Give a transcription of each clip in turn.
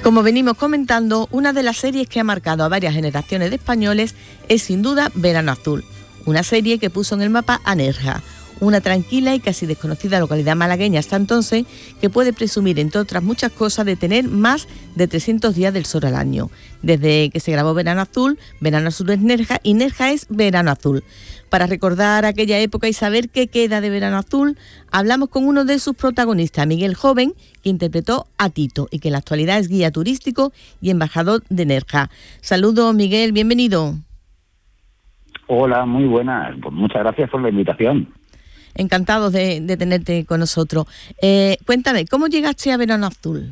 Como venimos comentando, una de las series que ha marcado a varias generaciones de españoles es sin duda Verano Azul, una serie que puso en el mapa a Nerja, una tranquila y casi desconocida localidad malagueña hasta entonces, que puede presumir, entre otras muchas cosas, de tener más de 300 días del sol al año. Desde que se grabó Verano Azul es Nerja y Nerja es Verano Azul. Para recordar aquella época y saber qué queda de Verano Azul, hablamos con uno de sus protagonistas, Miguel Joven, que interpretó a Tito y que en la actualidad es guía turístico y embajador de Nerja. Saludos, Miguel, bienvenido. Hola, muy buenas. Pues muchas gracias por la invitación. Encantados de tenerte con nosotros. Cuéntame, ¿cómo llegaste a Verano Azul?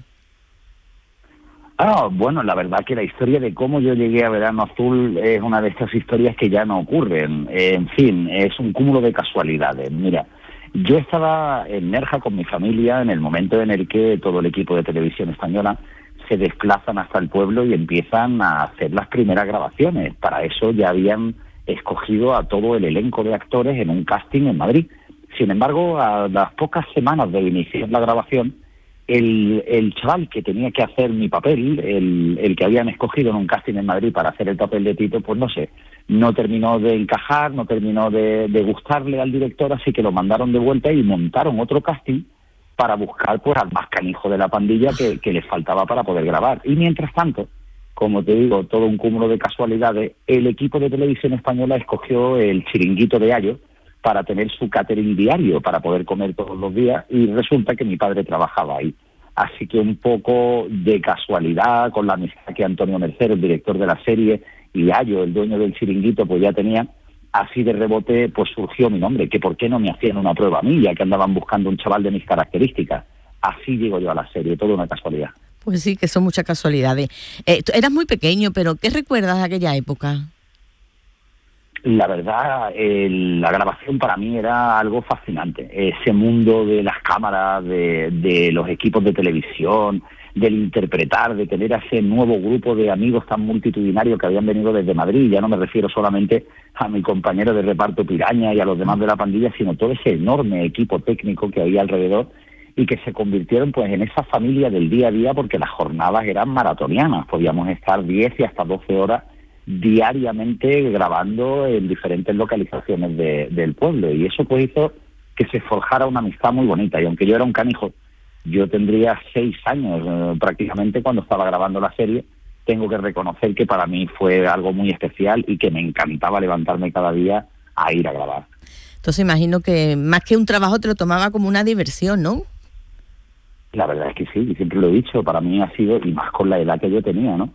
Bueno, la verdad que la historia de cómo yo llegué a Verano Azul es una de estas historias que ya no ocurren. En fin, es un cúmulo de casualidades. Mira, yo estaba en Nerja con mi familia en el momento en el que todo el equipo de Televisión Española se desplazan hasta el pueblo y empiezan a hacer las primeras grabaciones. Para eso ya habían escogido a todo el elenco de actores en un casting en Madrid. Sin embargo, a las pocas semanas de iniciar la grabación, el chaval que tenía que hacer mi papel, el que habían escogido en un casting en Madrid para hacer el papel de Tito, pues no sé, no terminó de encajar, no terminó de gustarle al director, así que lo mandaron de vuelta y montaron otro casting para buscar pues al más canijo de la pandilla que les faltaba para poder grabar. Y mientras tanto, como te digo, todo un cúmulo de casualidades, el equipo de Televisión Española escogió el Chiringuito de Ayo para tener su catering diario, para poder comer todos los días, y resulta que mi padre trabajaba ahí. Así que un poco de casualidad, con la amistad que Antonio Mercero, el director de la serie, y Ayo, el dueño del Chiringuito, pues ya tenían, así de rebote pues surgió mi nombre, que por qué no me hacían una prueba a mí, ya que andaban buscando un chaval de mis características. Así llego yo a la serie, toda una casualidad. Pues sí, que son muchas casualidades. Eras muy pequeño, pero ¿qué recuerdas de aquella época? La verdad, la grabación para mí era algo fascinante. Ese mundo de las cámaras, de los equipos de televisión, del interpretar, de tener a ese nuevo grupo de amigos tan multitudinario que habían venido desde Madrid. Ya no me refiero solamente a mi compañero de reparto Piraña y a los demás de la pandilla, sino todo ese enorme equipo técnico que había alrededor y que se convirtieron pues en esa familia del día a día, porque las jornadas eran maratonianas. Podíamos estar 10 y hasta 12 horas diariamente grabando en diferentes localizaciones del pueblo, y eso pues hizo que se forjara una amistad muy bonita. Y aunque yo era un canijo, yo tendría 6 años prácticamente cuando estaba grabando la serie, tengo que reconocer que para mí fue algo muy especial y que me encantaba levantarme cada día a ir a grabar. Entonces imagino que más que un trabajo te lo tomaba como una diversión, ¿no? La verdad es que sí, siempre lo he dicho, para mí ha sido, y más con la edad que yo tenía, ¿no?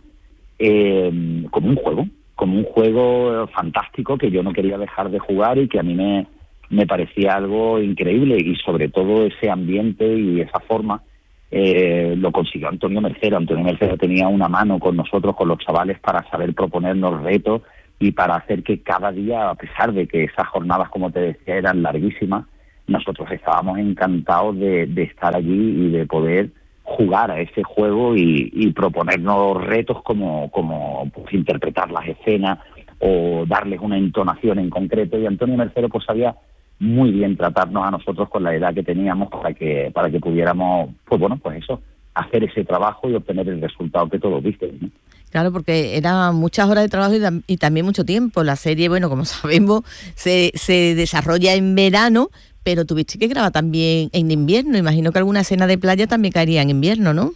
Como un juego fantástico que yo no quería dejar de jugar y que a mí me parecía algo increíble, y sobre todo ese ambiente y esa forma lo consiguió Antonio Mercero. Antonio Mercero tenía una mano con nosotros, con los chavales, para saber proponernos retos y para hacer que cada día, a pesar de que esas jornadas, como te decía, eran larguísimas, nosotros estábamos encantados de estar allí y de poder jugar a ese juego y proponernos retos como pues, interpretar las escenas o darles una entonación en concreto. Y Antonio Mercero pues sabía muy bien tratarnos a nosotros con la edad que teníamos para que pudiéramos, pues bueno, pues eso, hacer ese trabajo y obtener el resultado que todos viste, ¿no? Claro, porque eran muchas horas de trabajo y también mucho tiempo. La serie, bueno, como sabemos, se desarrolla en verano, pero tuviste que grabar también en invierno. Imagino que alguna escena de playa también caería en invierno, ¿no?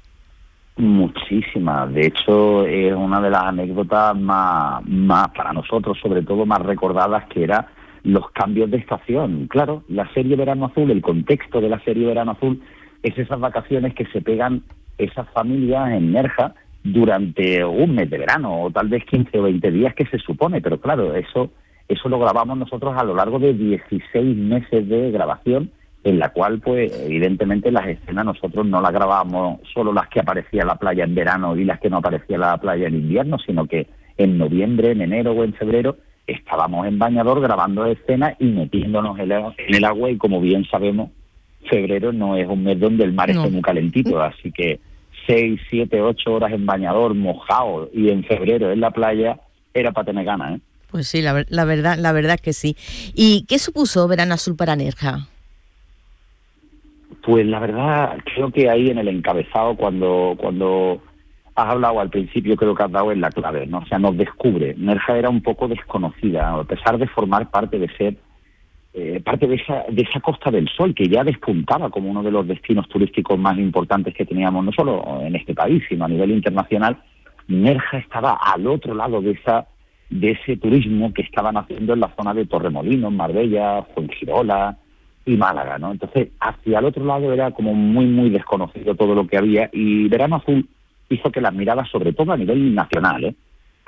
Muchísimas. De hecho, es una de las anécdotas más para nosotros, sobre todo más recordadas, que era los cambios de estación. Claro, la serie Verano Azul, el contexto de la serie Verano Azul es esas vacaciones que se pegan esas familias en Nerja durante un mes de verano, o tal vez 15 o 20 días que se supone, pero claro, eso lo grabamos nosotros a lo largo de 16 meses de grabación, en la cual, pues, evidentemente las escenas nosotros no las grabábamos solo las que aparecía la playa en verano y las que no aparecía la playa en invierno, sino que en noviembre, en enero o en febrero estábamos en bañador grabando escenas y metiéndonos en el agua, y como bien sabemos, febrero no es un mes donde el mar esté muy calentito, así que 6, 7, 8 horas en bañador, mojado, y en febrero en la playa, era para tener ganas, ¿eh? Pues sí, la verdad que sí. ¿Y qué supuso Verano Azul para Nerja? Pues la verdad, creo que ahí en el encabezado, cuando has hablado al principio, creo que has dado en la clave, ¿no? O sea, nos descubre. Nerja era un poco desconocida, a pesar de formar parte de ser parte de esa Costa del Sol, que ya despuntaba como uno de los destinos turísticos más importantes que teníamos, no solo en este país, sino a nivel internacional. Nerja estaba al otro lado de ese turismo que estaban haciendo en la zona de Torremolinos, Marbella, Fuengirola y Málaga, ¿no? Entonces, hacia el otro lado era como muy, muy desconocido todo lo que había, y Verano Azul hizo que las miradas, sobre todo a nivel nacional,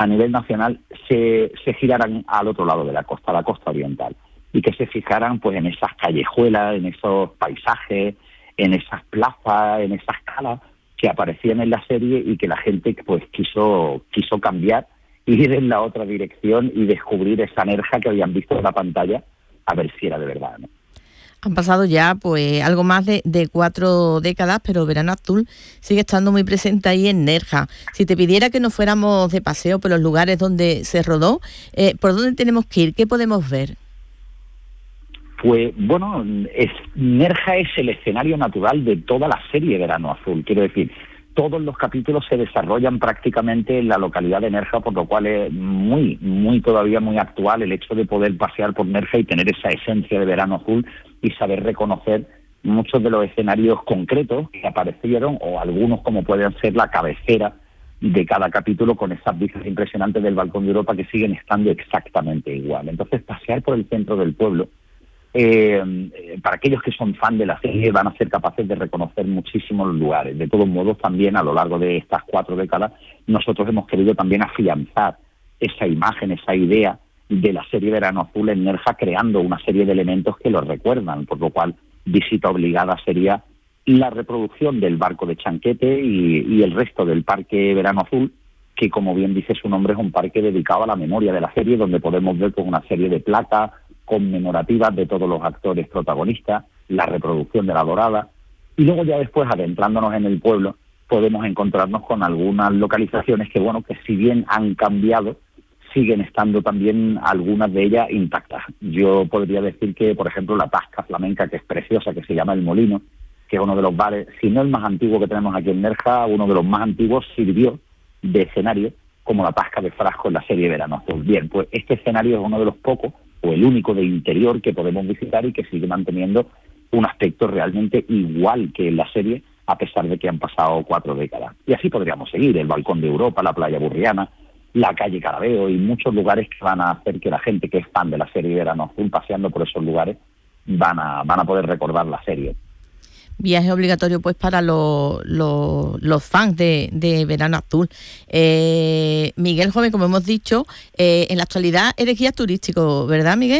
se giraran al otro lado de la costa oriental, y que se fijaran pues en esas callejuelas, en esos paisajes, en esas plazas, en esas calas que aparecían en la serie, y que la gente pues quiso cambiar, ir en la otra dirección y descubrir esa Nerja que habían visto en la pantalla, a ver si era de verdad, ¿no? Han pasado ya pues algo más de 4 décadas, pero Verano Azul sigue estando muy presente ahí en Nerja. Si te pidiera que nos fuéramos de paseo por los lugares donde se rodó, ¿por dónde tenemos que ir? ¿Qué podemos ver? Pues bueno, Nerja es el escenario natural de toda la serie Verano Azul. Quiero decir, todos los capítulos se desarrollan prácticamente en la localidad de Nerja, por lo cual es todavía muy actual el hecho de poder pasear por Nerja y tener esa esencia de Verano Azul y saber reconocer muchos de los escenarios concretos que aparecieron, o algunos como pueden ser la cabecera de cada capítulo, con esas vistas impresionantes del Balcón de Europa que siguen estando exactamente igual. Entonces, pasear por el centro del pueblo, para aquellos que son fan de la serie, van a ser capaces de reconocer muchísimos lugares. De todos modos, también a lo largo de estas 4 décadas, nosotros hemos querido también afianzar esa imagen, esa idea de la serie Verano Azul en Nerja, creando una serie de elementos que lo recuerdan, por lo cual visita obligada sería la reproducción del barco de Chanquete y el resto del Parque Verano Azul, que, como bien dice su nombre, es un parque dedicado a la memoria de la serie, donde podemos ver pues una serie de placas conmemorativas de todos los actores protagonistas, la reproducción de la Dorada, y luego ya después, adentrándonos en el pueblo, podemos encontrarnos con algunas localizaciones que, bueno, que si bien han cambiado, siguen estando también algunas de ellas intactas. Yo podría decir que, por ejemplo, la Tasca Flamenca, que es preciosa, que se llama El Molino, que es uno de los bares, si no el más antiguo que tenemos aquí en Nerja, uno de los más antiguos, sirvió de escenario como la Tasca de Frasco en la serie Verano Azul. Bien, pues este escenario es uno de los pocos, o el único de interior, que podemos visitar y que sigue manteniendo un aspecto realmente igual que en la serie, a pesar de que han pasado 4 décadas. Y así podríamos seguir: el Balcón de Europa, la Playa Burriana, la calle Carabeo y muchos lugares que van a hacer que la gente que es fan de la serie Verano Azul, paseando por esos lugares, van a poder recordar la serie. Viaje obligatorio pues para los fans de Verano Azul. Miguel Joven, como hemos dicho, en la actualidad eres guía turístico, ¿verdad, Miguel?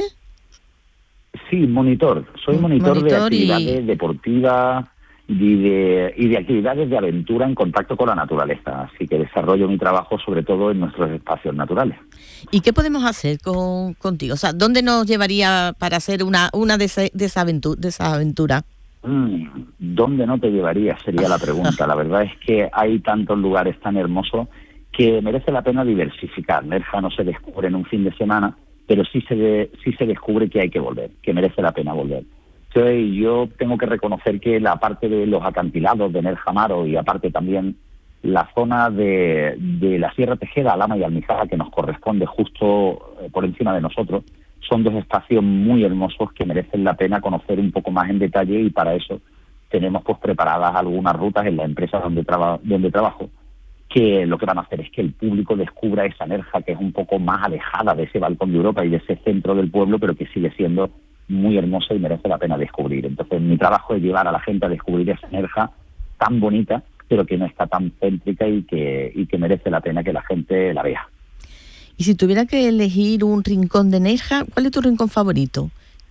Sí, monitor. Soy monitor de actividades deportivas y de actividades de aventura en contacto con la naturaleza. Así que desarrollo mi trabajo sobre todo en nuestros espacios naturales. ¿Y qué podemos hacer contigo? O sea, ¿dónde nos llevaría para hacer una de esa aventura? ¿Dónde no te llevaría? Sería la pregunta. La verdad es que hay tantos lugares tan hermosos que merece la pena diversificar. Nerja no se descubre en un fin de semana, pero sí se descubre que hay que volver, que merece la pena volver. Entonces, yo tengo que reconocer que la parte de los acantilados de Nerja Amaro, y aparte también la zona de la Sierra Tejeda, Alhama y Almizara, que nos corresponde justo por encima de nosotros, son 2 espacios muy hermosos que merecen la pena conocer un poco más en detalle, y para eso tenemos pues preparadas algunas rutas en la empresa donde trabajo, que lo que van a hacer es que el público descubra esa Nerja que es un poco más alejada de ese Balcón de Europa y de ese centro del pueblo, pero que sigue siendo muy hermosa y merece la pena descubrir. Entonces, mi trabajo es llevar a la gente a descubrir esa Nerja tan bonita, pero que no está tan céntrica y que merece la pena que la gente la vea. Y si tuviera que elegir un rincón de Nerja, ¿cuál es tu rincón favorito?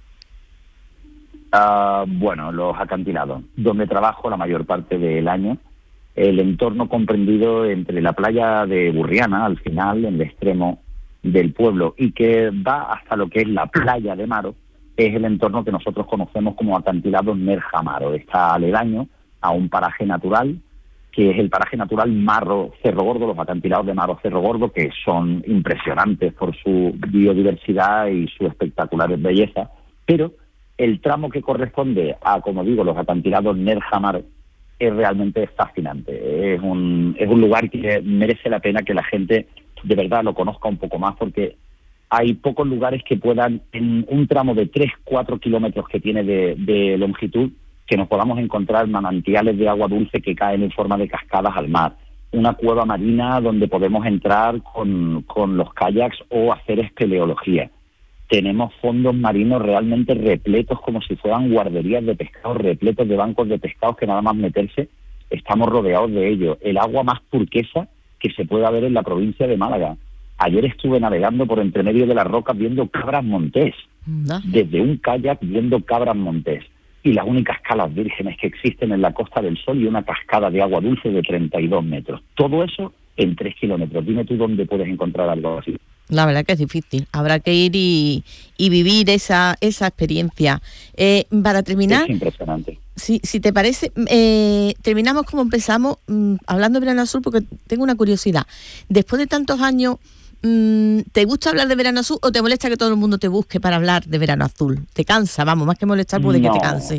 Bueno, los acantilados, donde trabajo la mayor parte del año. El entorno comprendido entre la playa de Burriana, al final, en el extremo del pueblo, y que va hasta lo que es la playa de Maro, es el entorno que nosotros conocemos como acantilado Nerja Amaro. Está aledaño a un paraje natural, que es el paraje natural Marro Cerro Gordo, los acantilados de Marro Cerro Gordo, que son impresionantes por su biodiversidad y su espectacular belleza, pero el tramo que corresponde a, como digo, los acantilados Nerja Amaro es realmente fascinante. Es un lugar que merece la pena que la gente de verdad lo conozca un poco más, porque hay pocos lugares que puedan, en un tramo de 3-4 kilómetros que tiene de longitud, que nos podamos encontrar manantiales de agua dulce que caen en forma de cascadas al mar, una cueva marina donde podemos entrar con los kayaks o hacer espeleología. Tenemos fondos marinos realmente repletos, como si fueran guarderías de pescados, repletos de bancos de pescados que nada más meterse estamos rodeados de ellos. El agua más turquesa que se pueda ver en la provincia de Málaga. Ayer estuve navegando por entre medio de las rocas viendo cabras montés, desde un kayak viendo cabras montés, y las únicas calas vírgenes que existen en la Costa del Sol y una cascada de agua dulce de 32 metros. Todo eso en 3 kilómetros. Dime tú dónde puedes encontrar algo así. La verdad que es difícil. Habrá que ir y vivir esa experiencia. Para terminar... Es impresionante. Si te parece, terminamos como empezamos, hablando de Verano Azul, porque tengo una curiosidad. Después de tantos años, ¿te gusta hablar de Verano Azul o te molesta que todo el mundo te busque para hablar de Verano Azul? ¿Te cansa? Vamos, más que molestar, puede que te canse.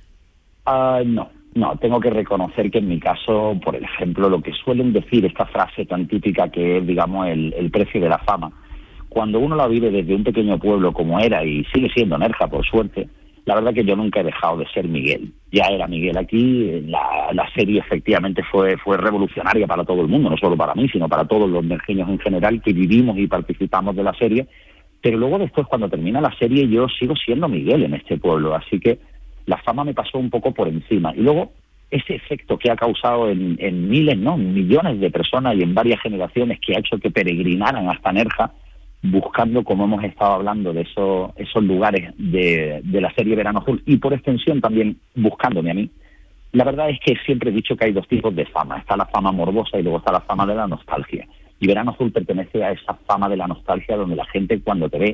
No, tengo que reconocer que en mi caso, por ejemplo, lo que suelen decir, esta frase tan típica que es, digamos, el precio de la fama, cuando uno la vive desde un pequeño pueblo como era y sigue siendo Nerja, por suerte, la verdad que yo nunca he dejado de ser Miguel. Ya era Miguel aquí, la serie efectivamente fue revolucionaria para todo el mundo, no solo para mí, sino para todos los nerjeños en general que vivimos y participamos de la serie, pero luego después cuando termina la serie yo sigo siendo Miguel en este pueblo, así que la fama me pasó un poco por encima. Y luego ese efecto que ha causado en miles, no, millones de personas y en varias generaciones, que ha hecho que peregrinaran hasta Nerja, buscando, como hemos estado hablando, de esos lugares de la serie Verano Azul, y por extensión también buscándome a mí. La verdad es que siempre he dicho que hay dos tipos de fama. Está la fama morbosa y luego está la fama de la nostalgia. Y Verano Azul pertenece a esa fama de la nostalgia, donde la gente cuando te ve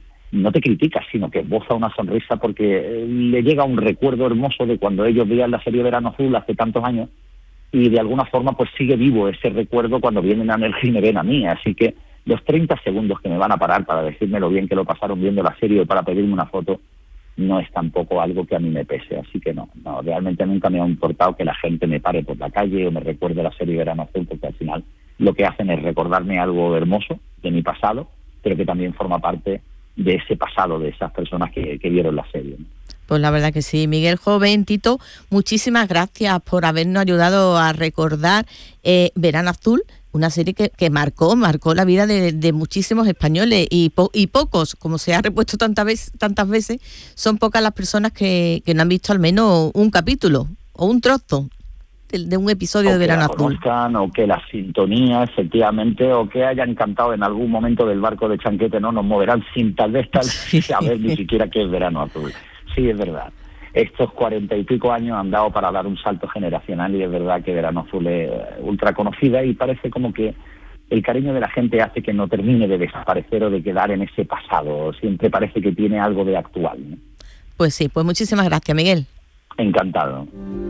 no te critica, sino que esboza una sonrisa porque le llega un recuerdo hermoso de cuando ellos veían la serie Verano Azul hace tantos años, y de alguna forma pues sigue vivo ese recuerdo cuando vienen a Nerja y me ven a mí. Así que los 30 segundos que me van a parar para decirme lo bien que lo pasaron viendo la serie o para pedirme una foto no es tampoco algo que a mí me pese. Así que no, realmente nunca me ha importado que la gente me pare por la calle o me recuerde la serie Verano Azul, porque al final lo que hacen es recordarme algo hermoso de mi pasado, pero que también forma parte de ese pasado, de esas personas que vieron la serie, ¿no? Pues la verdad que sí. Miguel Joven, Tito, muchísimas gracias por habernos ayudado a recordar Verano Azul, una serie que marcó la vida de muchísimos españoles y pocos, como se ha repuesto tantas veces, son pocas las personas que no han visto al menos un capítulo o un trozo de un episodio de Verano Azul. O que la sintonía, efectivamente, o que hayan cantado en algún momento del barco de Chanquete, no nos moverán sin tal vez saber ni siquiera qué es Verano Azul. Sí, es verdad. Estos 40 y pico años han dado para dar un salto generacional y es verdad que Verano Azul es ultra conocida y parece como que el cariño de la gente hace que no termine de desaparecer o de quedar en ese pasado. Siempre parece que tiene algo de actual, ¿no? Pues sí, pues muchísimas gracias, Miguel. Encantado.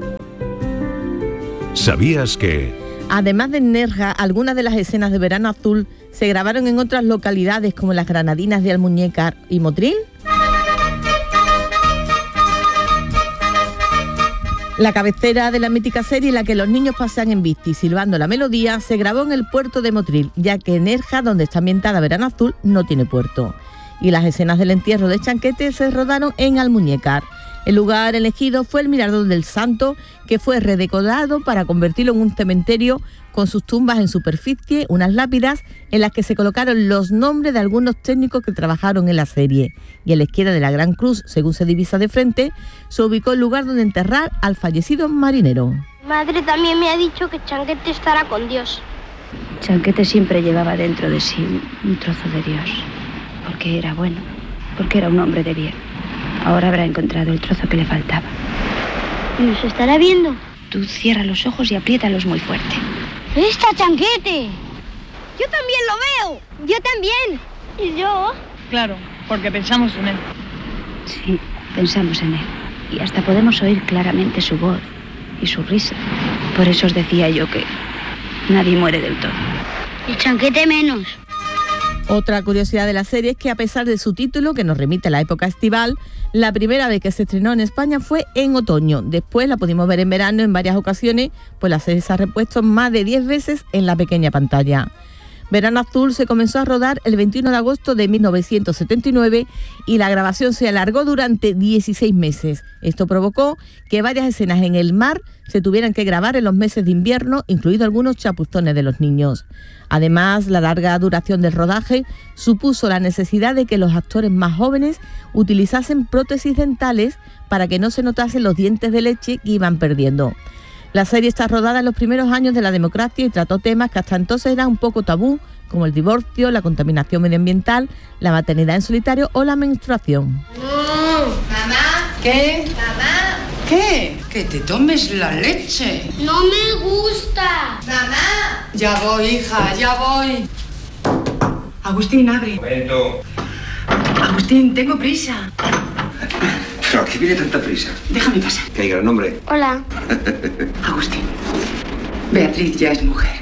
¿Sabías que...? Además de Nerja, algunas de las escenas de Verano Azul se grabaron en otras localidades como las Granadinas de Almuñécar y Motril. La cabecera de la mítica serie en la que los niños pasean en bici silbando la melodía se grabó en el puerto de Motril, ya que Nerja, donde está ambientada Verano Azul, no tiene puerto. Y las escenas del entierro de Chanquete se rodaron en Almuñécar. El lugar elegido fue el Mirador del Santo, que fue redecorado para convertirlo en un cementerio con sus tumbas en superficie, unas lápidas en las que se colocaron los nombres de algunos técnicos que trabajaron en la serie. Y a la izquierda de la Gran Cruz, según se divisa de frente, se ubicó el lugar donde enterrar al fallecido marinero. Madre también me ha dicho que Chanquete estará con Dios. Chanquete siempre llevaba dentro de sí un trozo de Dios, porque era bueno, porque era un hombre de bien. Ahora habrá encontrado el trozo que le faltaba. ¿Y nos estará viendo? Tú cierra los ojos y apriétalos muy fuerte. ¡Está Chanquete! ¡Yo también lo veo! ¡Yo también! ¿Y yo? Claro, porque pensamos en él. Sí, pensamos en él. Y hasta podemos oír claramente su voz y su risa. Por eso os decía yo que nadie muere del todo. Y Chanquete menos. Otra curiosidad de la serie es que a pesar de su título, que nos remite a la época estival, la primera vez que se estrenó en España fue en otoño. Después la pudimos ver en verano en varias ocasiones, pues la serie se ha repuesto más de 10 veces en la pequeña pantalla. Verano Azul se comenzó a rodar el 21 de agosto de 1979 y la grabación se alargó durante 16 meses. Esto provocó que varias escenas en el mar se tuvieran que grabar en los meses de invierno, incluidos algunos chapuzones de los niños. Además, la larga duración del rodaje supuso la necesidad de que los actores más jóvenes utilizasen prótesis dentales para que no se notasen los dientes de leche que iban perdiendo. La serie está rodada en los primeros años de la democracia y trató temas que hasta entonces eran un poco tabú, como el divorcio, la contaminación medioambiental, la maternidad en solitario o la menstruación. Mamá. ¿Qué? Mamá. ¿Qué? Que te tomes la leche. No me gusta. Mamá. Ya voy, hija, ya voy. Agustín, abre. Momento. Agustín, tengo prisa. ¿Pero a qué viene tanta prisa? Déjame pasar. Que hay gran nombre. Hola. Agustín, Beatriz ya es mujer.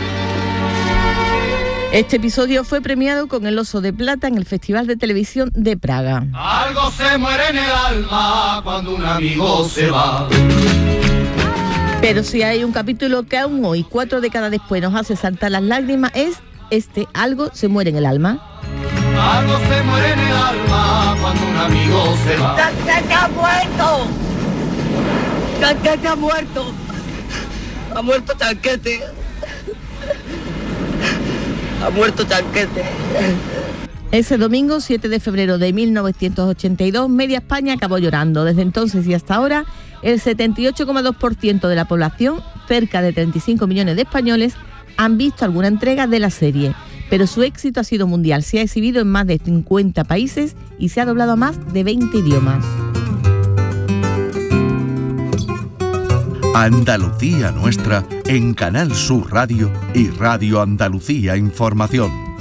Este episodio fue premiado con el Oso de Plata en el Festival de Televisión de Praga. Algo se muere en el alma cuando un amigo se va. Pero si hay un capítulo que aún hoy, 4 décadas después, nos hace saltar las lágrimas, es este, Algo se muere en el alma. Algo se muere en el alma cuando un amigo se va. ¡Chanquete ha muerto! ¡Chanquete ha muerto! ¡Ha muerto Chanquete! ¡Ha muerto Chanquete! Ese domingo, 7 de febrero de 1982, media España acabó llorando. Desde entonces y hasta ahora, el 78,2% de la población, cerca de 35 millones de españoles, han visto alguna entrega de la serie. Pero su éxito ha sido mundial, se ha exhibido en más de 50 países y se ha doblado a más de 20 idiomas. Andalucía Nuestra en Canal Sur Radio y Radio Andalucía Información.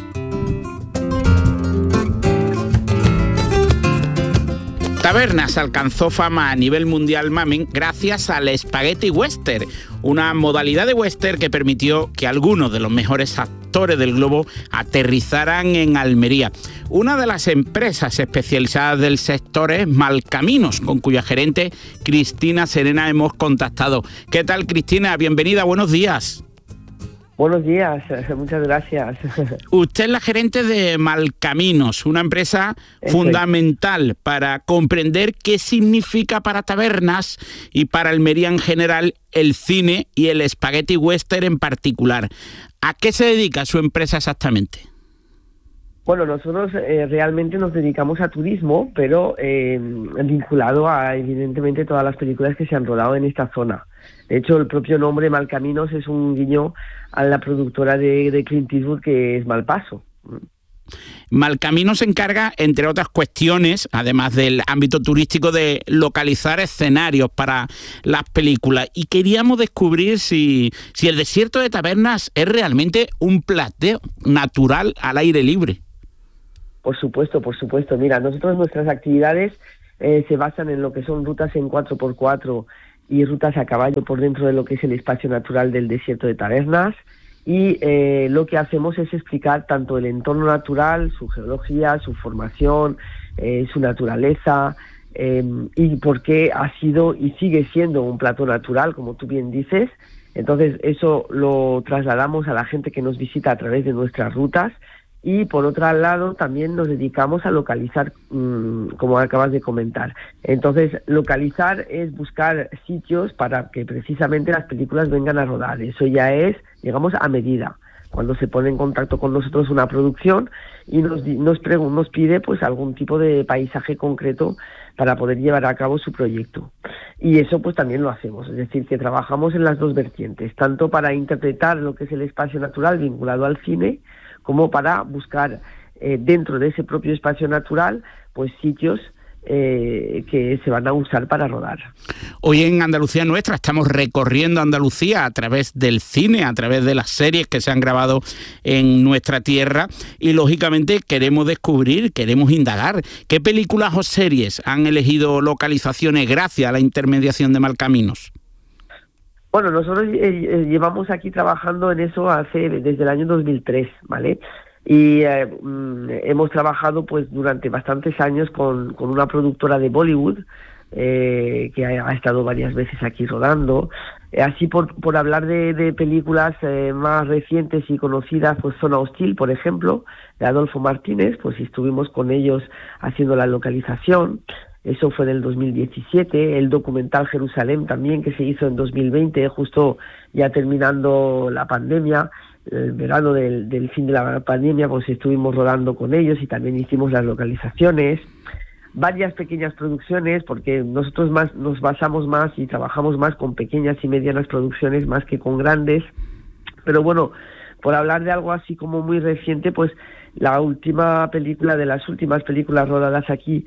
Tabernas alcanzó fama a nivel mundial, mamen, gracias al Spaghetti Western, una modalidad de western que permitió que algunos de los mejores actores del globo aterrizaran en Almería. Una de las empresas especializadas del sector es Malcaminos, con cuya gerente Cristina Serena hemos contactado. ¿Qué tal, Cristina? Bienvenida, buenos días. Buenos días, muchas gracias. Usted es la gerente de Malcaminos, una empresa fundamental para comprender qué significa para Tabernas y para Almería en general el cine y el Spaghetti Western en particular. ¿A qué se dedica su empresa exactamente? Bueno, nosotros realmente nos dedicamos a turismo, pero vinculado a, evidentemente, todas las películas que se han rodado en esta zona. De hecho, el propio nombre Malcaminos es un guiño a la productora de Clint Eastwood, que es Malpaso. Malcaminos se encarga, entre otras cuestiones, además del ámbito turístico, de localizar escenarios para las películas. Y queríamos descubrir si el desierto de Tabernas es realmente un plateo natural al aire libre. Por supuesto. Mira, nosotros nuestras actividades se basan en lo que son rutas en 4x4 y rutas a caballo por dentro de lo que es el espacio natural del desierto de Tabernas, y lo que hacemos es explicar tanto el entorno natural, su geología, su formación, su naturaleza, y por qué ha sido y sigue siendo un plató natural, como tú bien dices. Entonces eso lo trasladamos a la gente que nos visita a través de nuestras rutas. Y por otro lado también nos dedicamos a localizar, como acabas de comentar. Entonces, localizar es buscar sitios para que precisamente las películas vengan a rodar. Eso ya es, digamos, a medida. Cuando se pone en contacto con nosotros una producción y nos pide pues algún tipo de paisaje concreto para poder llevar a cabo su proyecto. Y eso pues también lo hacemos, es decir, que trabajamos en las dos vertientes, tanto para interpretar lo que es el espacio natural vinculado al cine, como para buscar dentro de ese propio espacio natural pues sitios que se van a usar para rodar. Hoy en Andalucía Nuestra estamos recorriendo Andalucía a través del cine, a través de las series que se han grabado en nuestra tierra, y lógicamente queremos descubrir, queremos indagar qué películas o series han elegido localizaciones gracias a la intermediación de Malcaminos. Bueno, nosotros llevamos aquí trabajando en eso desde el año 2003, ¿vale? Y hemos trabajado pues durante bastantes años con una productora de Bollywood, que ha estado varias veces aquí rodando. Así por hablar de películas más recientes y conocidas, pues Zona Hostil, por ejemplo, de Adolfo Martínez, pues estuvimos con ellos haciendo la localización. Eso fue en el 2017, el documental Jerusalén también, que se hizo en 2020, justo ya terminando la pandemia, el verano del fin de la pandemia, pues estuvimos rodando con ellos y también hicimos las localizaciones. Varias pequeñas producciones, porque nosotros nos basamos más y trabajamos más con pequeñas y medianas producciones más que con grandes. Pero bueno, por hablar de algo así como muy reciente, pues la última película de las últimas películas rodadas aquí,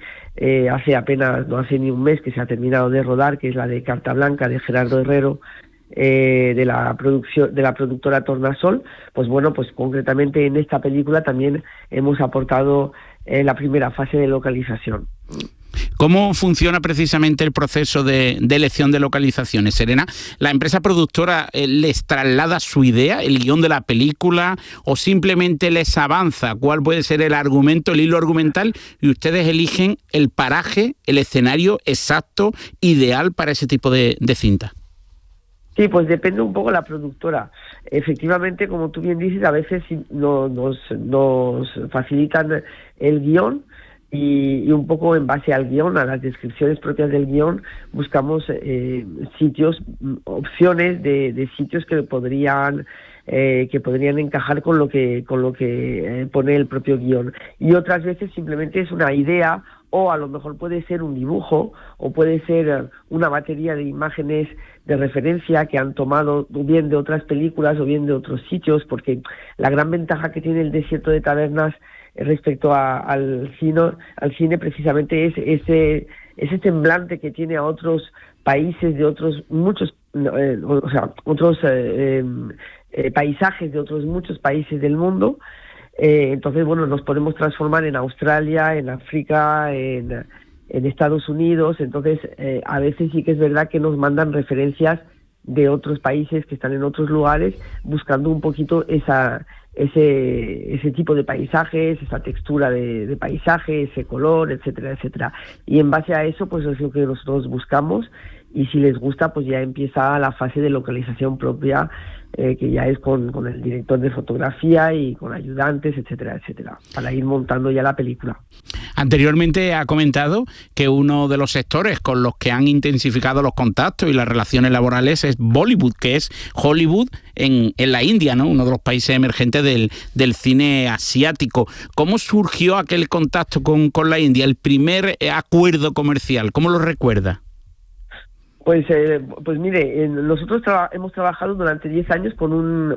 no hace ni un mes que se ha terminado de rodar, que es la de Carta Blanca de Gerardo Herrero, de la productora Tornasol. Pues bueno, pues concretamente en esta película también hemos aportado la primera fase de localización. ¿Cómo funciona precisamente el proceso de elección de localizaciones, Serena? ¿La empresa productora les traslada su idea, el guión de la película, o simplemente les avanza cuál puede ser el argumento, el hilo argumental, y ustedes eligen el paraje, el escenario exacto, ideal para ese tipo de cinta? Sí, pues depende un poco de la productora. Efectivamente, como tú bien dices, a veces nos facilitan el guión y un poco en base al guión, a las descripciones propias del guión, buscamos sitios, opciones de sitios que podrían encajar con lo que pone el propio guión. Y otras veces simplemente es una idea, o a lo mejor puede ser un dibujo, o puede ser una batería de imágenes de referencia que han tomado bien de otras películas o bien de otros sitios, porque la gran ventaja que tiene el Desierto de Tabernas respecto al cine precisamente es ese semblante que tiene a otros países de otros muchos, paisajes de otros muchos países del mundo. Entonces, bueno, nos podemos transformar en Australia, en África, en Estados Unidos. Entonces, a veces sí que es verdad que nos mandan referencias de otros países que están en otros lugares, buscando un poquito ese tipo de paisajes, esa textura de paisaje, ese color, etcétera, etcétera. Y en base a eso, pues es lo que nosotros buscamos, y si les gusta, pues ya empieza la fase de localización propia, que ya es con el director de fotografía y con ayudantes, etcétera, etcétera, para ir montando ya la película. Anteriormente ha comentado que uno de los sectores con los que han intensificado los contactos y las relaciones laborales es Bollywood, que es Hollywood en la India, ¿no? Uno de los países emergentes del cine asiático. ¿Cómo surgió aquel contacto con la India, el primer acuerdo comercial? ¿Cómo lo recuerda? Pues mire, nosotros hemos trabajado durante 10 años con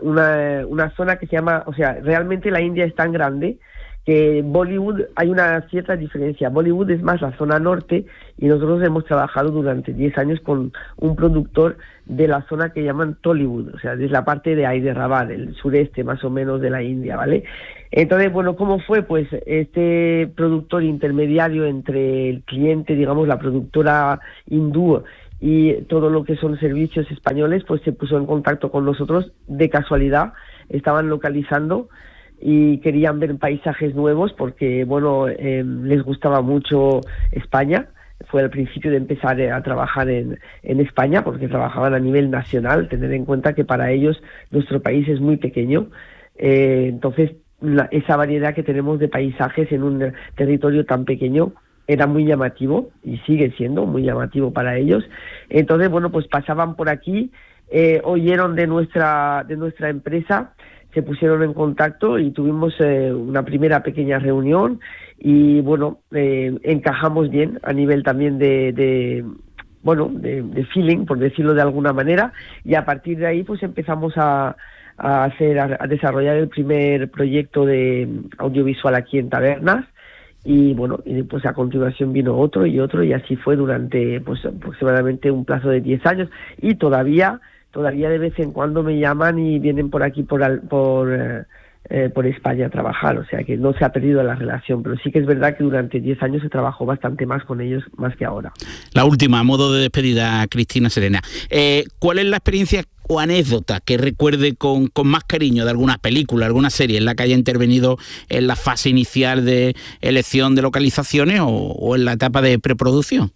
una zona que se llama, realmente la India es tan grande que Bollywood, hay una cierta diferencia. Bollywood es más la zona norte, y nosotros hemos trabajado durante 10 años con un productor de la zona que llaman Tollywood, es la parte de Hyderabad, el sureste más o menos de la India, ¿vale? Entonces, bueno, ¿cómo fue? Pues este productor intermediario entre el cliente, digamos, la productora hindú, y todo lo que son servicios españoles, pues se puso en contacto con nosotros de casualidad. Estaban localizando y querían ver paisajes nuevos porque, bueno, les gustaba mucho España. Fue al principio de empezar a trabajar en España, porque trabajaban a nivel nacional. Tener en cuenta que para ellos nuestro país es muy pequeño. Entonces, esa variedad que tenemos de paisajes en un territorio tan pequeño era muy llamativo, y sigue siendo muy llamativo para ellos. Entonces, bueno, pues pasaban por aquí, oyeron de nuestra empresa, se pusieron en contacto y tuvimos una primera pequeña reunión, y bueno, encajamos bien a nivel también de feeling, por decirlo de alguna manera, y a partir de ahí pues empezamos a desarrollar el primer proyecto de audiovisual aquí en Tabernas. Y bueno, y después a continuación vino otro, y así fue durante pues aproximadamente un plazo de 10 años. Y todavía de vez en cuando me llaman y vienen por aquí por por España a trabajar, o sea que no se ha perdido la relación, pero sí que es verdad que durante 10 años se trabajó bastante más con ellos, más que ahora. La última, a modo de despedida, Cristina Serena. ¿Cuál es la experiencia o anécdota que recuerde con más cariño de alguna película, alguna serie en la que haya intervenido en la fase inicial de elección de localizaciones o en la etapa de preproducción?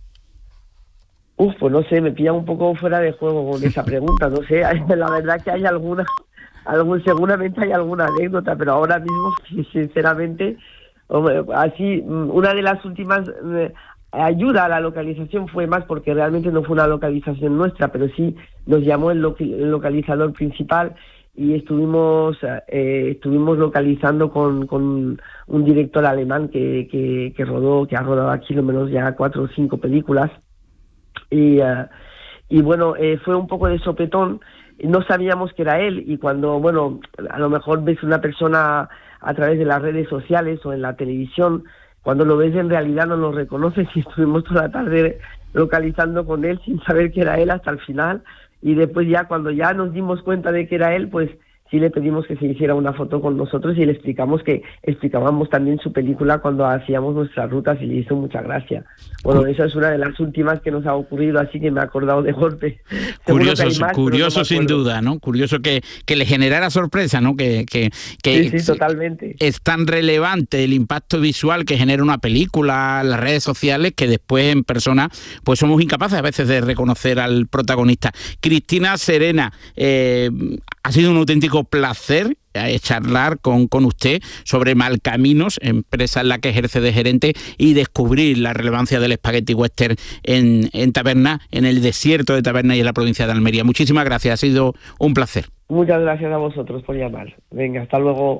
Pues no sé, me pilla un poco fuera de juego con esa pregunta, no sé, la verdad que hay seguramente hay alguna anécdota, pero ahora mismo, sinceramente, así, una de las últimas ayuda a la localización fue más porque realmente no fue una localización nuestra, pero sí nos llamó el localizador principal y estuvimos localizando con un director alemán que ha rodado aquí lo menos ya 4 o 5 películas y bueno, fue un poco de sopetón. No sabíamos que era él y cuando, bueno, a lo mejor ves una persona a través de las redes sociales o en la televisión, cuando lo ves en realidad no lo reconoces y estuvimos toda la tarde localizando con él sin saber que era él hasta el final y después ya cuando ya nos dimos cuenta de que era él, pues sí le pedimos que se hiciera una foto con nosotros y le explicábamos también su película cuando hacíamos nuestras rutas y le hizo mucha gracia. Bueno, esa es una de las últimas que nos ha ocurrido, así que me he acordado de golpe. Curioso sin duda, ¿no? Curioso que le generara sorpresa, ¿no? Que sí, totalmente. Es tan relevante el impacto visual que genera una película, las redes sociales, que después en persona pues somos incapaces a veces de reconocer al protagonista. Cristina Serena, ha sido un auténtico placer charlar con usted sobre Malcaminos, empresa en la que ejerce de gerente, y descubrir la relevancia del Spaghetti Western en Taberna, en el desierto de Taberna y en la provincia de Almería. Muchísimas gracias, ha sido un placer. Muchas gracias a vosotros por llamar. Venga, hasta luego.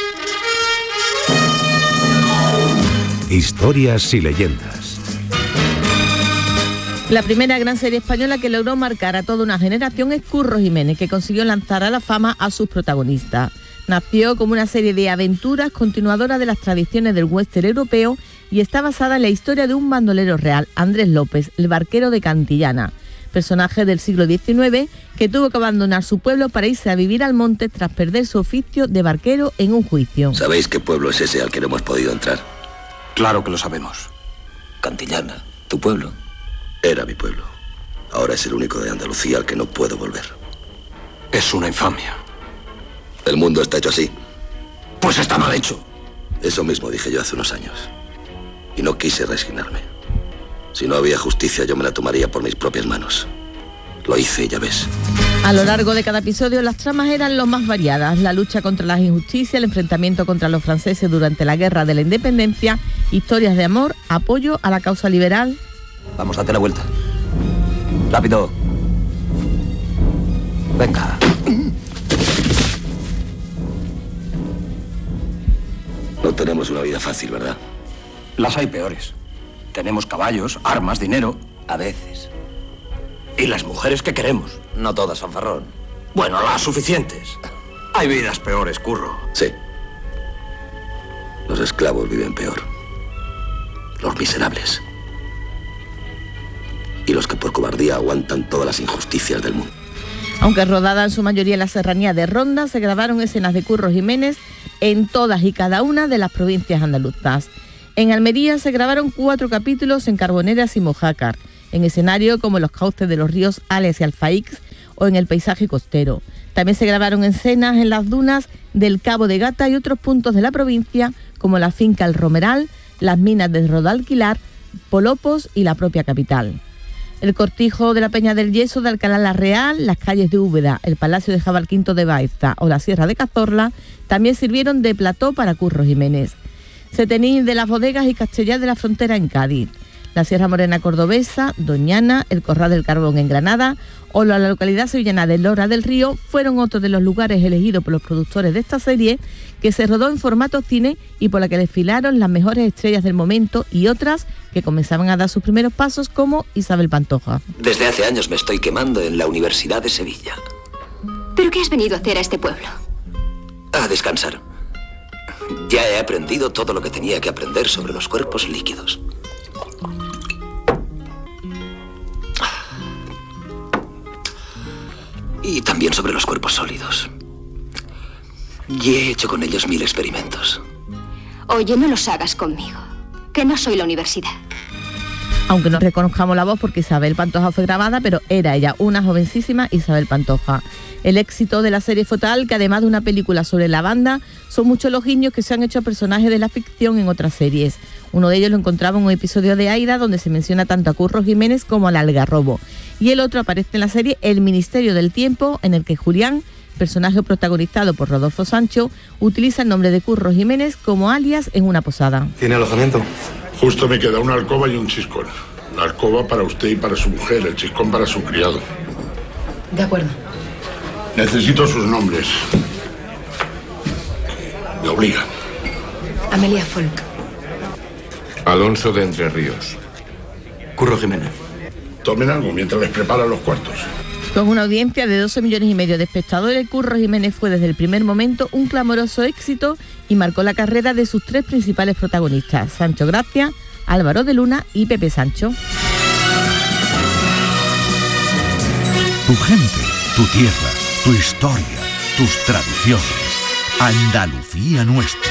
Historias y leyendas. La primera gran serie española que logró marcar a toda una generación es Curro Jiménez, que consiguió lanzar a la fama a sus protagonistas. Nació como una serie de aventuras continuadora de las tradiciones del western europeo y está basada en la historia de un bandolero real, Andrés López, el barquero de Cantillana, personaje del siglo XIX que tuvo que abandonar su pueblo para irse a vivir al monte tras perder su oficio de barquero en un juicio. ¿Sabéis qué pueblo es ese al que no hemos podido entrar? Claro que lo sabemos. Cantillana, ¿tu pueblo? Era mi pueblo. Ahora es el único de Andalucía al que no puedo volver. Es una infamia. El mundo está hecho así. Pues está mal hecho. Eso mismo dije yo hace unos años. Y no quise resignarme. Si no había justicia, yo me la tomaría por mis propias manos. Lo hice y ya ves. A lo largo de cada episodio las tramas eran lo más variadas: la lucha contra las injusticias, el enfrentamiento contra los franceses durante la Guerra de la Independencia, historias de amor, apoyo a la causa liberal. Vamos, date la vuelta. Rápido. Venga. No tenemos una vida fácil, ¿verdad? Las hay peores. Tenemos caballos, armas, dinero. A veces. ¿Y las mujeres que queremos? No todas, fanfarrón. Bueno, las suficientes. Hay vidas peores, Curro. Sí. Los esclavos viven peor. Los miserables. Y los que por cobardía aguantan todas las injusticias del mundo. Aunque rodada en su mayoría en la serranía de Ronda, se grabaron escenas de Curro Jiménez en todas y cada una de las provincias andaluzas. En Almería se grabaron 4 capítulos en Carboneras y Mojácar, en escenario como los cauces de los ríos Ales y Alfaix o en el paisaje costero. También se grabaron escenas en las dunas del Cabo de Gata y otros puntos de la provincia como la finca El Romeral, las minas de Rodalquilar, Polopos y la propia capital. El cortijo de la Peña del Yeso de Alcalá la Real, las calles de Úbeda, el Palacio de Jabalquinto de Baeza o la Sierra de Cazorla también sirvieron de plató para Curro Jiménez. Setenís de las Bodegas y Castellar de la Frontera en Cádiz, la Sierra Morena cordobesa, Doñana, el Corral del Carbón en Granada o la localidad sevillana de Lora del Río fueron otros de los lugares elegidos por los productores de esta serie, que se rodó en formato cine y por la que desfilaron las mejores estrellas del momento y otras que comenzaban a dar sus primeros pasos, como Isabel Pantoja. Desde hace años me estoy quemando en la Universidad de Sevilla. ¿Pero qué has venido a hacer a este pueblo? A descansar. Ya he aprendido todo lo que tenía que aprender sobre los cuerpos líquidos. Y también sobre los cuerpos sólidos. Y he hecho con ellos 1000 experimentos. Oye, no los hagas conmigo, que no soy la universidad. Aunque no reconozcamos la voz porque Isabel Pantoja fue grabada, pero era ella, una jovencísima Isabel Pantoja. El éxito de la serie fue tal que además de una película sobre la banda, son muchos los guiños que se han hecho a personajes de la ficción en otras series. Uno de ellos lo encontraba en un episodio de Aida, donde se menciona tanto a Curro Jiménez como al Algarrobo. Y el otro aparece en la serie El Ministerio del Tiempo, en el que Julián, personaje protagonizado por Rodolfo Sancho, utiliza el nombre de Curro Jiménez como alias en una posada. ¿Tiene alojamiento? Justo me queda una alcoba y un chiscón. La alcoba para usted y para su mujer, el chiscón para su criado. De acuerdo. Necesito sus nombres. Me obliga. Amelia Folk. Alonso de Entre Ríos. Curro Jiménez. Tomen algo mientras les preparan los cuartos. Con una audiencia de 12 millones y medio de espectadores, Curro Jiménez fue desde el primer momento un clamoroso éxito y marcó la carrera de sus 3 principales protagonistas, Sancho Gracia, Álvaro de Luna y Pepe Sancho. Tu gente, tu tierra, tu historia, tus tradiciones. Andalucía nuestra.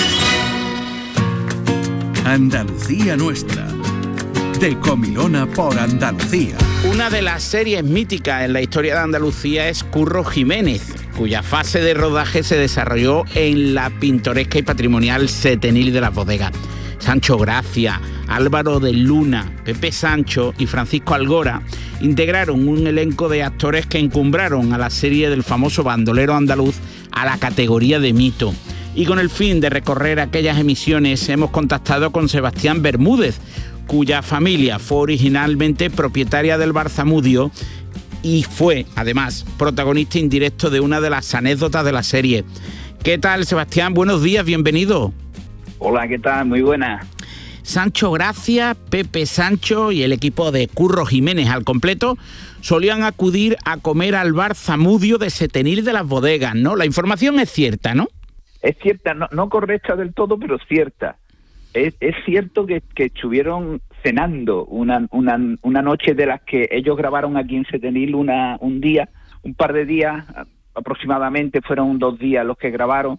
Andalucía nuestra. De Comilona por Andalucía. Una de las series míticas en la historia de Andalucía es Curro Jiménez, cuya fase de rodaje se desarrolló en la pintoresca y patrimonial Setenil de las Bodegas. Sancho Gracia, Álvaro de Luna, Pepe Sancho y Francisco Algora integraron un elenco de actores que encumbraron a la serie del famoso bandolero andaluz a la categoría de mito. Y con el fin de recorrer aquellas emisiones hemos contactado con Sebastián Bermúdez, cuya familia fue originalmente propietaria del Bar Zamudio y fue, además, protagonista indirecto de una de las anécdotas de la serie. ¿Qué tal, Sebastián? Buenos días, bienvenido. Hola, ¿qué tal? Muy buena. Sancho Gracia, Pepe Sancho y el equipo de Curro Jiménez al completo solían acudir a comer al Bar Zamudio de Setenil de las Bodegas, ¿no? La información es cierta, ¿no? Es cierta, no correcta del todo, pero cierta. Es cierto que estuvieron cenando una noche de las que ellos grabaron aquí en Setenil un par de días, aproximadamente fueron 2 días los que grabaron,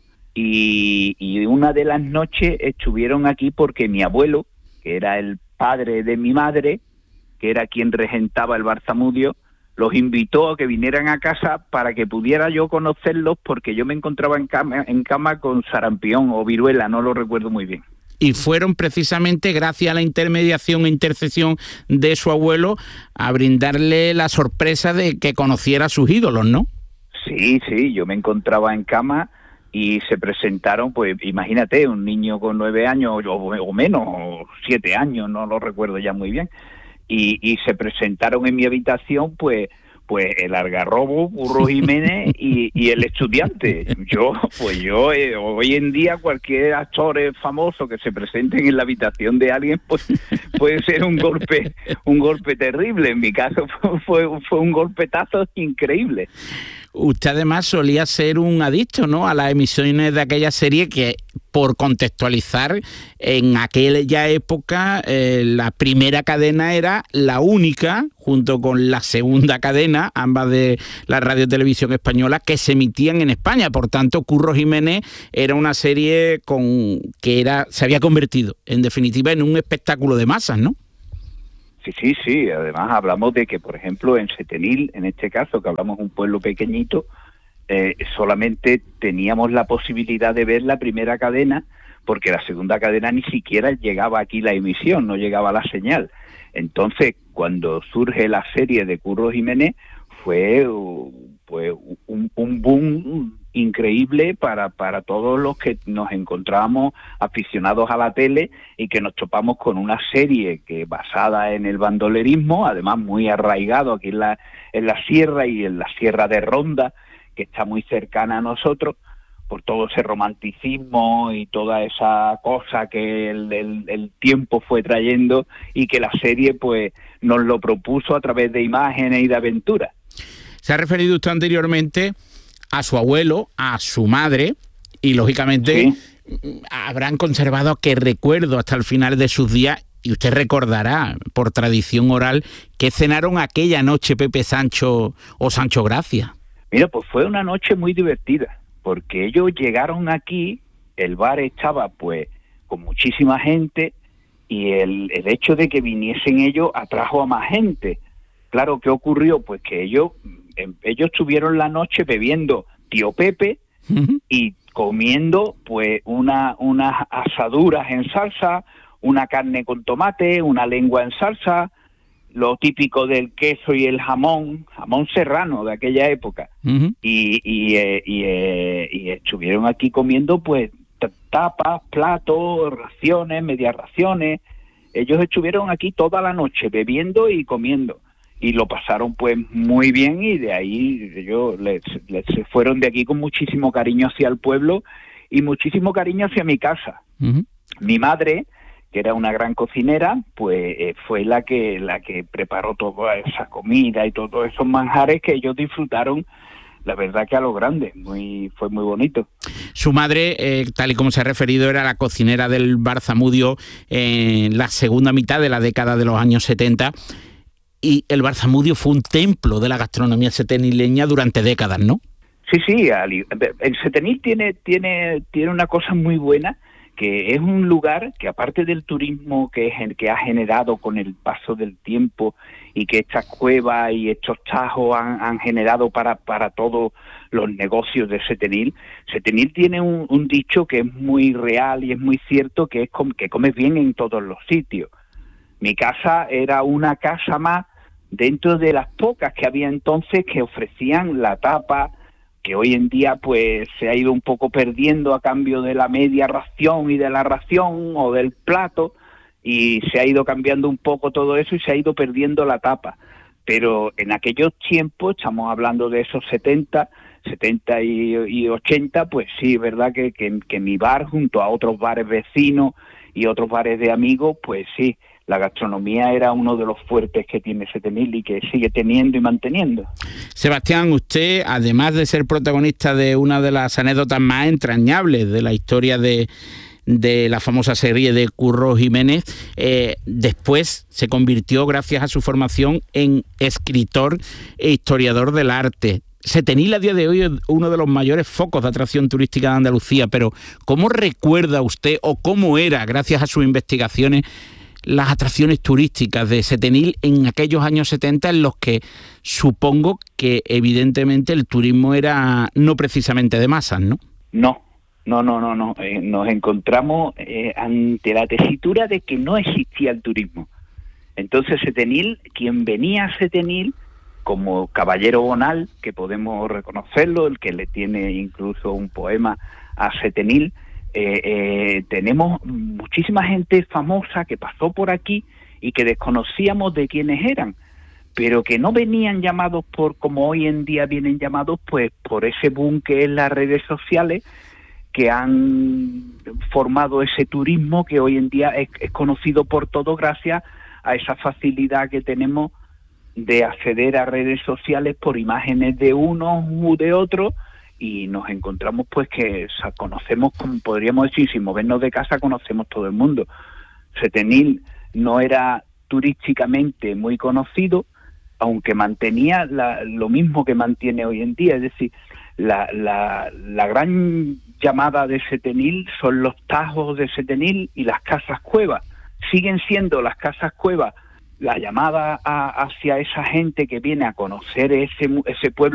y una de las noches estuvieron aquí porque mi abuelo, que era el padre de mi madre, que era quien regentaba el Bar Zamudio, los invitó a que vinieran a casa para que pudiera yo conocerlos, porque yo me encontraba en cama con sarampión o viruela, no lo recuerdo muy bien. Y fueron precisamente gracias a la intermediación e intercesión de su abuelo a brindarle la sorpresa de que conociera a sus ídolos, ¿no? Sí, yo me encontraba en cama y se presentaron, pues imagínate, un niño con 9 años o menos, o 7 años, no lo recuerdo ya muy bien, y se presentaron en mi habitación, pues el Algarrobo, Curro Jiménez y el estudiante. Yo hoy en día cualquier actor famoso que se presenten en la habitación de alguien, pues puede ser un golpe terrible. En mi caso fue un golpetazo increíble. Usted además solía ser un adicto, ¿no?, a las emisiones de aquella serie que, por contextualizar, en aquella época la primera cadena era la única, junto con la segunda cadena, ambas de la Radio Televisión Española, que se emitían en España. Por tanto, Curro Jiménez era una serie se había convertido, en definitiva, en un espectáculo de masas, ¿no? Sí. Además hablamos de que, por ejemplo, en Setenil, en este caso, que hablamos de un pueblo pequeñito, solamente teníamos la posibilidad de ver la primera cadena, porque la segunda cadena ni siquiera llegaba aquí la emisión, no llegaba la señal. Entonces, cuando surge la serie de Curro Jiménez, fue un boom increíble para todos los que nos encontrábamos aficionados a la tele y que nos topamos con una serie que basada en el bandolerismo, además muy arraigado aquí en la sierra y en la sierra de Ronda, que está muy cercana a nosotros, por todo ese romanticismo y toda esa cosa que el tiempo fue trayendo, y que la serie pues nos lo propuso a través de imágenes y de aventuras. Se ha referido usted anteriormente a su abuelo, a su madre, y lógicamente sí, habrán conservado aquel recuerdo hasta el final de sus días, y usted recordará, por tradición oral, que cenaron aquella noche Pepe Sancho o Sancho Gracia. Mira, pues fue una noche muy divertida, porque ellos llegaron aquí, el bar estaba pues con muchísima gente, y el hecho de que viniesen ellos atrajo a más gente. Claro, ¿qué ocurrió? Pues que ellos estuvieron la noche bebiendo Tío Pepe y comiendo pues unas asaduras en salsa, una carne con tomate, una lengua en salsa, lo típico del queso y el jamón serrano de aquella época. Y estuvieron aquí comiendo pues tapas, platos, raciones, medias raciones. Ellos estuvieron aquí toda la noche bebiendo y comiendo, y lo pasaron pues muy bien, y de ahí ellos se fueron de aquí con muchísimo cariño hacia el pueblo y muchísimo cariño hacia mi casa. Mi madre, que era una gran cocinera, pues fue la que preparó toda esa comida y todos esos manjares que ellos disfrutaron, la verdad que a lo grande, fue muy bonito. Su madre, tal y como se ha referido, era la cocinera del Bar Zamudio en la segunda mitad de la década de los años 70, y el Bar Zamudio fue un templo de la gastronomía setenileña durante décadas, ¿no? Sí, el Setenil tiene una cosa muy buena, que es un lugar que, aparte del turismo que ha generado con el paso del tiempo, y que estas cuevas y estos tajos han generado para todos los negocios de Setenil tiene un dicho que es muy real y es muy cierto, que es que comes bien en todos los sitios. Mi casa era una casa más dentro de las pocas que había entonces que ofrecían la tapa, que hoy en día pues se ha ido un poco perdiendo a cambio de la media ración y de la ración o del plato, y se ha ido cambiando un poco todo eso y se ha ido perdiendo la tapa. Pero en aquellos tiempos, estamos hablando de esos 70 y 80, pues sí, es verdad que mi bar, junto a otros bares vecinos y otros bares de amigos, pues sí, la gastronomía era uno de los fuertes que tiene Setenil y que sigue teniendo y manteniendo. Sebastián, usted, además de ser protagonista de una de las anécdotas más entrañables de la historia de la famosa serie de Curro Jiménez, después se convirtió, gracias a su formación, en escritor e historiador del arte. Setenil a día de hoy es uno de los mayores focos de atracción turística de Andalucía, pero ¿cómo recuerda usted, o cómo era, gracias a sus investigaciones, las atracciones turísticas de Setenil en aquellos años 70, en los que supongo que evidentemente el turismo era no precisamente de masas, ¿no? No. Nos encontramos ante la tesitura de que no existía el turismo. Entonces Setenil, quien venía a Setenil como caballero bonal, que podemos reconocerlo, el que le tiene incluso un poema a Setenil, tenemos muchísima gente famosa que pasó por aquí y que desconocíamos de quiénes eran, pero que no venían llamados como hoy en día vienen llamados, pues por ese boom que es las redes sociales, que han formado ese turismo que hoy en día es conocido por todo, gracias a esa facilidad que tenemos de acceder a redes sociales por imágenes de unos u de otros, y nos encontramos pues que conocemos, como podríamos decir, sin movernos de casa conocemos todo el mundo. Setenil no era turísticamente muy conocido, aunque mantenía lo mismo que mantiene hoy en día, es decir, la gran llamada de Setenil son los tajos de Setenil y las casas cuevas. Siguen siendo las casas cuevas la llamada hacia esa gente que viene a conocer ese pueblo